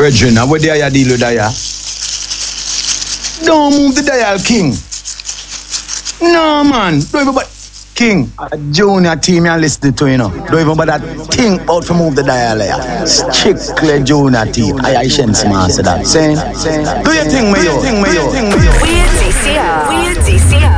brethren, how would you deal with that? Don't move the dial, King. No, man. Don't even but King, a junior team you're listening to, you know. Don't even bother think about to move the dial here. Strictly junior team. I sense master that. Saying, do your thing, me yo. Weird DCR.